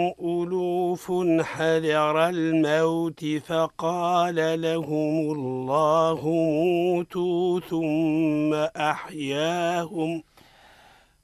ألوف حذر الموت فقال لهم الله موتوا ثم أحياهم